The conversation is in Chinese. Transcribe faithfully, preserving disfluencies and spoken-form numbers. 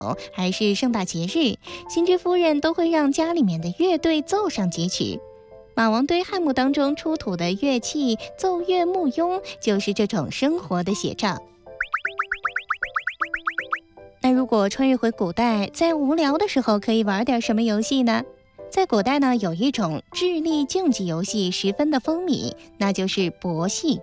还是盛大节日，辛之夫人都会让家里面的乐队奏上几曲。马王堆汉墓当中出土的乐器奏乐木庸，就是这种生活的写照。那如果穿越回古代，在无聊的时候可以玩点什么游戏呢？在古代呢，有一种智力竞技游戏十分的风靡，那就是博戏。